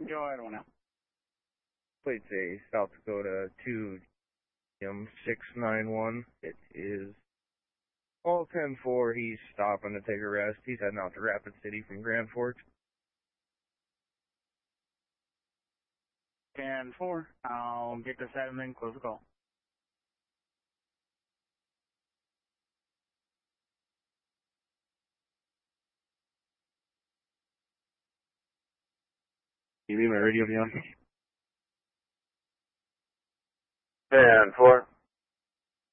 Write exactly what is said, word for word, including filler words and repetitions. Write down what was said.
Go ahead, one now. Plate A, South Dakota two M six nine one. It is all ten four. He's stopping to take a rest. He's heading out to Rapid City from Grand Forks. ten four. I'll get this out and then close the call. You need my radio beyond? ten four.